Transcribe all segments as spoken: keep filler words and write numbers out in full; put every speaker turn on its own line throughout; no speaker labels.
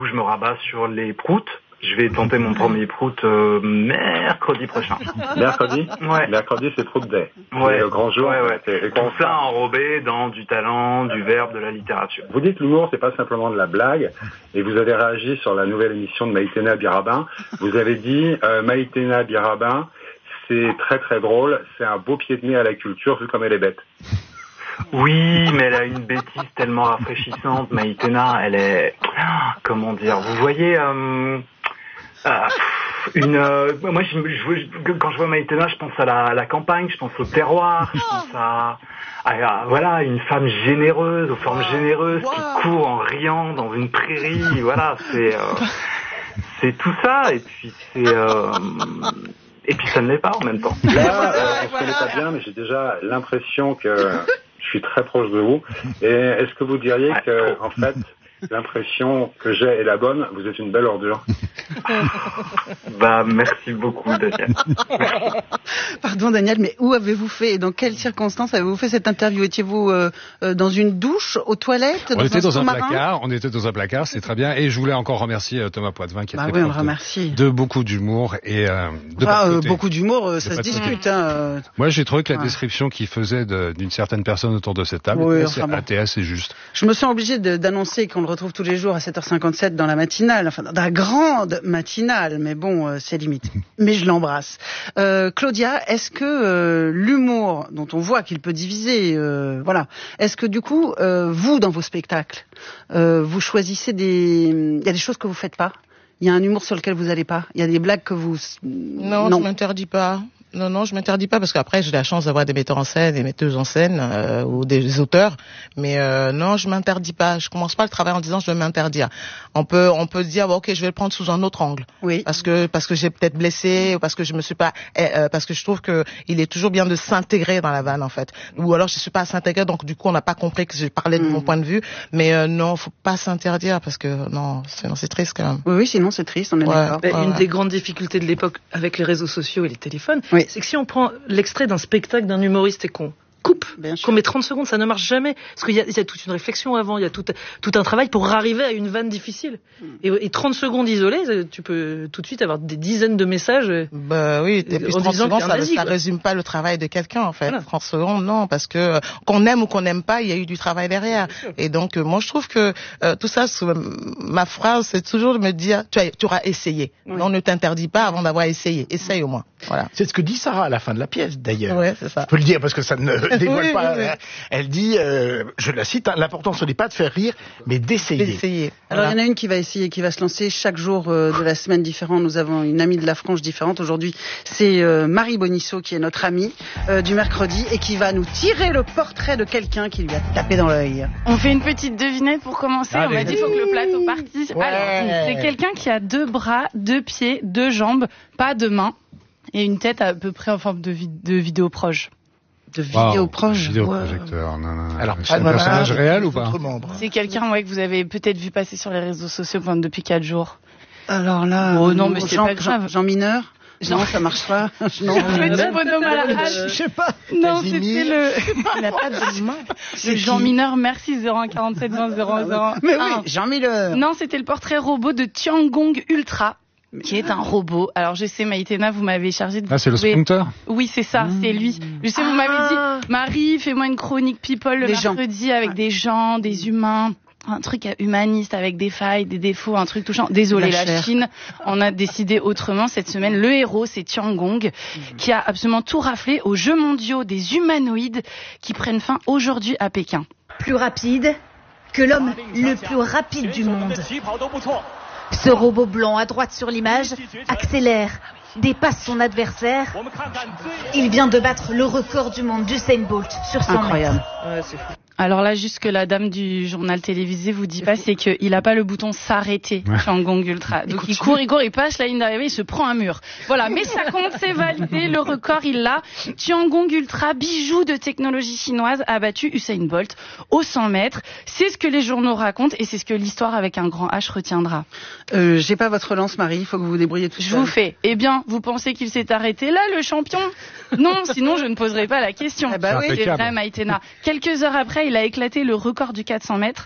Je me rabats sur les proutes. Je vais tenter mon premier prout euh, mercredi prochain.
Mercredi
Ouais.
Mercredi, c'est Prout Day.
Ouais.
C'est le grand jour.
Ouais, ouais.
Et, et
Tout ça enrobé dans du talent, du verbe, de la littérature.
Vous dites l'humour, c'est pas simplement de la blague. Et vous avez réagi sur la nouvelle émission de Maïtena Birabin. Vous avez dit, euh, Maïtena Birabin, c'est très très drôle. C'est un beau pied de nez à la culture, vu comme elle est bête.
Oui, mais elle a une bêtise tellement rafraîchissante, Maïtena. Elle est... Comment dire? Vous voyez... Euh... Ah, une, euh, moi, je, je, quand je vois Maïtena, je pense à la, à la campagne, je pense au terroir, je pense à, à, à voilà, une femme généreuse, aux formes généreuses, qui court en riant dans une prairie. Voilà, c'est, euh, c'est tout ça. Et puis c'est, euh, et puis ça ne l'est pas en même temps.
Là, euh, on se connaît pas bien, mais j'ai déjà l'impression que je suis très proche de vous. Et est-ce que vous diriez ouais, que, trop. en fait, l'impression que j'ai est la bonne, vous êtes une belle ordure.
Bah, merci beaucoup, Daniel.
Pardon, Daniel, mais où avez-vous fait et dans quelles circonstances avez-vous fait cette interview? Étiez-vous euh, euh, dans une douche, aux toilettes,
on
dans
était
un
dans un
sous-marin?
placard, on était dans un placard, c'est très bien. Et je voulais encore remercier euh, Thomas Poitvin qui a
bah
fait
oui,
preuve
de,
de beaucoup d'humour et euh, de
ah,
pas de
euh, beaucoup d'humour, euh,
de
ça se
de
discute. Hein, euh...
Moi, j'ai trouvé que la
ouais.
description qu'il faisait de, d'une certaine personne autour de cette table
oui,
était
enfin,
assez,
bon.
assez juste.
Je me sens obligée de, d'annoncer qu'on le retrouve tous les jours à sept heures cinquante-sept dans la matinale, enfin dans la grande matinale, mais bon, euh, c'est limite. Mais je l'embrasse. Euh, Claudia, est-ce que euh, l'humour, dont on voit qu'il peut diviser, euh, voilà, est-ce que du coup, euh, vous, dans vos spectacles, euh, vous choisissez des... Il y a des choses que vous faites pas? Il y a un humour sur lequel vous allez pas? Il y a des blagues que vous...
Non, non. Je m'interdis pas. Non, non, je m'interdis pas parce qu'après j'ai la chance d'avoir des metteurs en scène, des metteuses en scène euh, ou des auteurs, mais euh, non, je m'interdis pas. Je commence pas le travail en disant je vais m'interdire. On peut, on peut dire bon, ok, je vais le prendre sous un autre angle,
oui,
parce que parce que j'ai peut-être blessé ou parce que je me suis pas, euh, parce que je trouve que il est toujours bien de s'intégrer dans la vanne en fait, ou alors je suis pas à s'intégrer donc du coup on n'a pas compris que je parlais de mmh. mon point de vue, mais euh, non, faut pas s'interdire parce que non, sinon c'est triste quand même.
Oui, oui, sinon c'est triste, on est
ouais,
d'accord.
Ouais,
ouais,
une
ouais.
des grandes difficultés de l'époque avec les réseaux sociaux et les téléphones.
Oui.
C'est que si on prend l'extrait d'un spectacle d'un humoriste et qu'on coupe, qu'on met trente secondes, ça ne marche jamais. Parce qu'il y a, il y a toute une réflexion avant, il y a tout, tout un travail pour arriver à une vanne difficile. Mm. Et, et trente secondes isolées, tu peux tout de suite avoir des dizaines de messages.
Bah oui, et puis trente secondes, ça, asie, ça résume pas le travail de quelqu'un, en fait. Voilà. trente secondes, non, parce que qu'on aime ou qu'on n'aime pas, il y a eu du travail derrière. Et donc, euh, moi, je trouve que euh, tout ça, ma phrase, c'est toujours de me dire, tu, as, tu auras essayé. Oui. On ne t'interdit pas avant d'avoir essayé. Essaye au moins. Voilà.
C'est ce que dit Sarah à la fin de la pièce, d'ailleurs.
Ouais, c'est ça.
Je peux le dire parce que ça ne dévoile
oui,
pas.
Oui, oui.
Elle dit, euh, je la cite, hein, l'important ce n'est pas de faire rire, mais d'essayer.
d'essayer.
Alors voilà. Il y en a une qui va essayer, qui va se lancer chaque jour euh, de la semaine différent. Nous avons une amie de la frange différente. Aujourd'hui, c'est euh, Marie Bonisso qui est notre amie euh, du mercredi et qui va nous tirer le portrait de quelqu'un qui lui a tapé dans l'œil.
On fait une petite devinette pour commencer.
Allez.
On m'a dit qu'il faut que le plateau participe.
Ouais.
Alors, c'est quelqu'un qui a deux bras, deux pieds, deux jambes, pas de mains et une tête à peu près en forme de, vi- de vidéo proche.
De vidéo
wow,
proche.
Vidéoprojecteur, non, non, non.
Alors,
c'est un personnage réel ou pas?
C'est quelqu'un ouais, que vous avez peut-être vu passer sur les réseaux sociaux pendant depuis quatre jours.
Alors là,
oh non, mais c'est
Jean,
pas grave.
Jean, Jean Mineur.
Jean...
Non, ça marche pas. Non,
petit bonhomme à la hache.
Je sais pas.
Non, c'était le.
Il n'a pas de main.
Le Jean Mineur, merci zéro un quarante-sept vingt zéro zéro.
Mais oui, Jean Mineur.
Non, c'était le portrait robot de Tiangong Ultra. Qui est un robot. Alors je sais, Maïtena, vous m'avez chargé de...
Ah, c'est le Splinter ?
Oui, c'est ça, mmh. c'est lui. Je sais, vous m'avez dit, Marie, fais-moi une chronique people le
des
mercredi
gens.
avec
ouais.
des gens, des humains, un truc humaniste avec des failles, des défauts, un truc touchant. Désolé, la, la Chine, on a décidé autrement cette semaine. Le héros, c'est Tiangong, mmh. qui a absolument tout raflé aux Jeux mondiaux des humanoïdes qui prennent fin aujourd'hui à Pékin.
Plus rapide que l'homme le plus rapide du monde. Ce robot blanc à droite sur l'image accélère, dépasse son adversaire. Il vient de battre le record du monde d'Usain Bolt sur cent
Incroyable.
mètres.
Ouais, c'est fou.
Alors là, juste que la dame du journal télévisé vous dit pas, c'est qu'il n'a pas le bouton s'arrêter, Tiangong Ultra. Donc il court, il court, il passe la ligne d'arrivée, il se prend un mur. Voilà, mais ça compte, c'est validé, le record il l'a. Tiangong Ultra, bijou de technologie chinoise, a battu Usain Bolt aux cent mètres. C'est ce que les journaux racontent et c'est ce que l'histoire avec un grand H retiendra.
Euh, j'ai pas votre lance, Marie, il faut que vous vous débrouillez tout seul.
Je vous fais. Eh bien, vous pensez qu'il s'est arrêté là, le champion? Non, sinon je ne poserai pas la question.
Eh ben oui,
c'est vrai, Maïtena. Quelques heures après, il a éclaté le record du quatre cents mètres.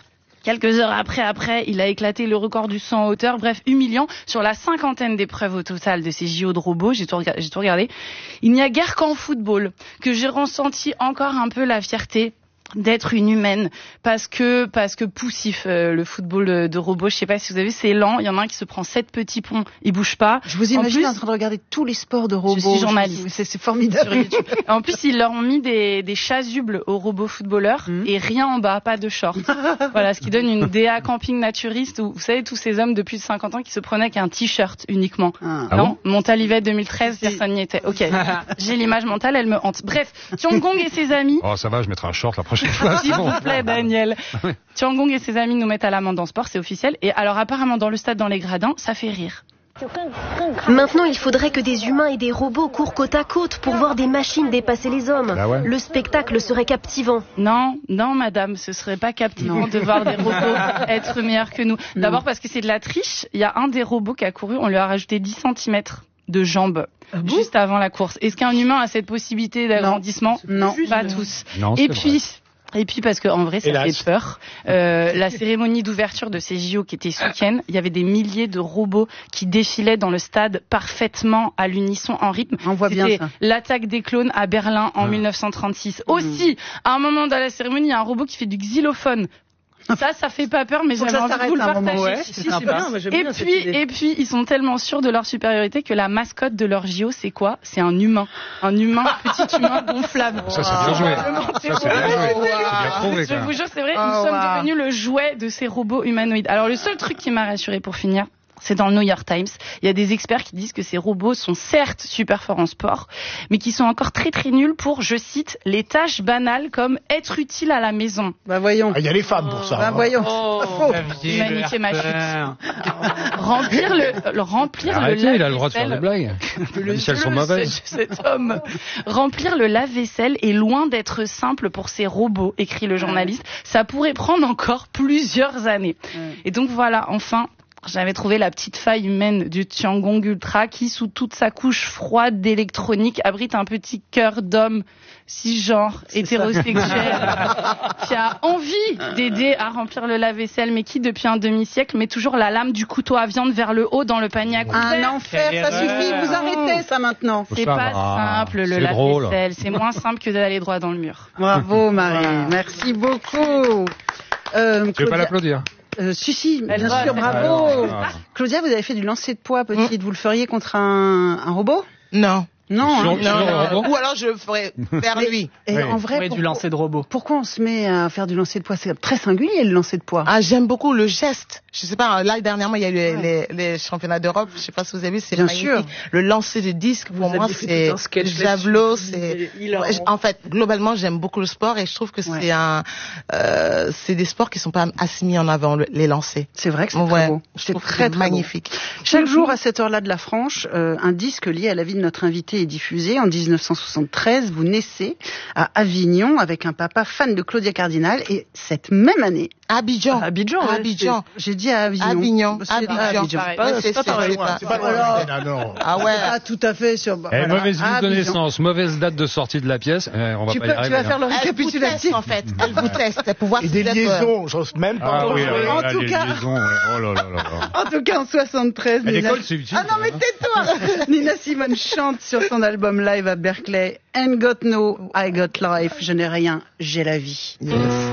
Quelques heures après, après, il a éclaté le record du saut en hauteur. Bref, humiliant. Sur la cinquantaine d'épreuves au total de ces J O de robots, j'ai tout, j'ai tout regardé, il n'y a guère qu'en football que j'ai ressenti encore un peu la fierté d'être une humaine, parce que parce que poussif euh, le football de, de robot. Je sais pas si vous avez vu, c'est lent. Il y en a un qui se prend sept petits ponts, il bouge pas.
Je vous imagine en, plus,
en
train de regarder tous les sports de robots.
Je suis journaliste,
c'est, c'est formidable.
En plus, ils leur ont mis des, des chasubles aux robots footballeurs mmh. et rien en bas, pas de shorts. Voilà, ce qui donne une D A camping naturiste où vous savez tous ces hommes de plus de cinquante ans qui se prenaient avec un t-shirt uniquement.
Ah.
Non, ah bon Montalivet deux mille treize, personne n'y était. Ok, j'ai l'image mentale, elle me hante. Bref, Tiangong et ses amis.
Oh ça va, je mettrai un short la prochaine fois.
S'il vous plaît, Daniel. Tiangong et ses amis nous mettent à l'amende en sport, c'est officiel. Et alors apparemment dans le stade, dans les gradins, ça fait rire.
Maintenant, il faudrait que des humains et des robots courent côte à côte pour voir des machines dépasser les hommes.
Bah ouais.
Le spectacle serait captivant.
Non, non, madame, ce serait pas captivant non. de voir des robots être meilleurs que nous. Non. D'abord parce que c'est de la triche. Il y a un des robots qui a couru, on lui a rajouté dix centimètres de jambes ah bon juste avant la course. Est-ce qu'un humain a cette possibilité d'agrandissement?
Non, non.
Pas tous.
Non,
et puis.
Vrai.
Et puis parce que en vrai ça Hélas. fait peur. Euh, la cérémonie d'ouverture de ces J O qui était ce week-end, il y avait des milliers de robots qui défilaient dans le stade parfaitement à l'unisson en rythme.
On voit
C'était
bien ça.
L'attaque des clones à Berlin en ah. mille neuf cent trente-six. Mmh. Aussi, à un moment dans la cérémonie, il y a un robot qui fait du xylophone. Ça, ça fait pas peur, mais j'avais envie de vous le partager.
Ouais, si, si, c'est bien, moi, j'aime
et
bien
puis, et puis, ils sont tellement sûrs de leur supériorité que la mascotte de leur J O, c'est quoi? C'est un humain. Un humain, petit humain gonflable.
Ça, c'est bien joué. Ça, c'est bien joué. C'est bien prouvé,
Je vous jure, c'est vrai, nous oh, sommes wow. devenus le jouet de ces robots humanoïdes. Alors, le seul truc qui m'a rassuré pour finir, c'est dans le New York Times. Il y a des experts qui disent que ces robots sont certes super forts en sport, mais qui sont encore très très nuls pour, je cite, les tâches banales comme être utile à la maison.
Bah voyons.
Il ah, y a les femmes pour ça.
Bah
hein.
voyons.
Oh,
oh.
Magnifique ma chute. remplir le, le remplir
Arrêtez,
le lave-vaisselle.
Il a le droit de faire des blagues. Même si elles sont mauvaises.
Cet homme. Remplir le lave-vaisselle est loin d'être simple pour ces robots, écrit le journaliste. Ça pourrait prendre encore plusieurs années. Mm. Et donc voilà, enfin. J'avais trouvé la petite faille humaine du Tiangong Ultra qui, sous toute sa couche froide d'électronique, abrite un petit cœur d'homme cisgenre, hétérosexuel, qui a envie d'aider à remplir le lave-vaisselle, mais qui, depuis un demi-siècle, met toujours la lame du couteau à viande vers le haut dans le panier à couvert.
Un enfer, ça suffit, vous arrêtez ça maintenant.
C'est pas simple, le lave-vaisselle. C'est moins simple que d'aller droit dans le mur.
Bravo, Marie. Merci beaucoup.
Euh, tu veux pas l'applaudir?
Euh, si, si, bien Elle sûr, va, bravo. Ah, Claudia, vous avez fait du lancer de poids, petite. Mmh. Vous le feriez contre un, un robot?
Non.
Non,
sur,
hein.
sur
non, non. Ou alors je le ferais vers lui.
Et
oui.
en vrai,
pour, du lancer de robot.
Pourquoi on se met à faire du lancer de poids? C'est très singulier le lancer de poids.
Ah, j'aime beaucoup le geste. Je sais pas, là dernièrement il y a eu les, ouais. les, les championnats d'Europe. Je sais pas si vous avez vu, c'est magnifique. Sûr. Le lancer de disque pour vous moi c'est le javelot, c'est. En fait, globalement j'aime beaucoup le sport et je trouve que ouais. c'est un, euh, c'est des sports qui sont pas assez mis en avant les lancers.
C'est vrai que c'est
ouais.
très beau. C'est très, très
magnifique.
Beau. Chaque jour à cette heure-là de la Franche, euh, un disque lié à la vie de notre invité est diffusé. En dix-neuf cent soixante-treize, vous naissez à Avignon avec un papa fan de Claudia Cardinal et cette même année.
Abidjan.
À Abidjan. Ouais,
Abidjan.
J'ai dit à Avignon.
Abidjan.
Abidjan.
Abidjan.
Pas,
c'est, c'est pas pareil. C'est pas loin.
Ah ouais.
Ah, tout à fait sur.
Eh, voilà. Mauvaise ville de naissance, mauvaise date de sortie de la pièce. Eh, on va
tu
pas
peux,
y arriver.
Tu vas faire le
récapitulatif. En fait, elle vous teste pour voir
et
si
des liaisons, j'ose même pas.
Ah oui,
en
là,
tout
les
cas.
Liaisons, ouais. Oh là là là là.
En tout cas, en soixante-treize.
À
Nina...
l'école, c'est utile.
Ah non, mais tais-toi. Nina Simone chante sur son album live à Berkeley. Ain't got no, I got life. Je n'ai rien, j'ai la vie. Yes.